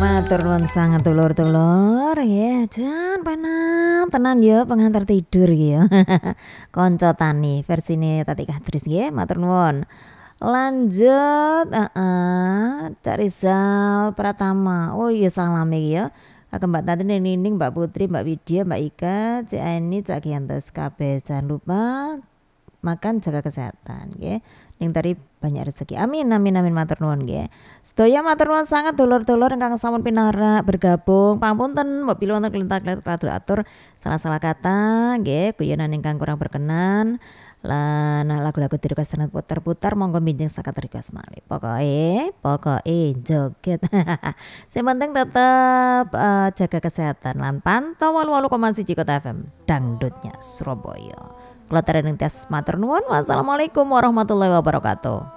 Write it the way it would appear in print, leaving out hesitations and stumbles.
Matur nuwun sanget dulur-dulur ya, jan panam tenan ya pengantar tidur ya. Kanca tani versine Tati Kadris nggih, matur nuwun. Lanjut, Cak Rizal Pratama. Oh iya salam iki ya. Kakek Mbak Tati, Nining, Mbak Putri, Mbak Widya, Mbak Ika, Cik Aini, Cak Giantos kabeh. Jangan lupa makan, jaga kesehatan nggih. Ning tari banyak rezeki. Amin amin amin matur nuwun nggih. Sedaya matur nuwun sangat dulur-dulur ingkang sampun pinarak bergabung. Pangapunten apabila wonten kelintak-kelintak atur salah-salah kata nggih, guyonan ingkang kurang berkenan. Lan lagu-lagu di request terputar monggo minjing sakat request malih. Pokoke joget. Sing penting tetep jaga kesehatan lan pantau 88,1 Kota FM dangdutnya Surabaya. Kula tereng tes matur nuwun. Wassalamualaikum warahmatullahi wabarakatuh.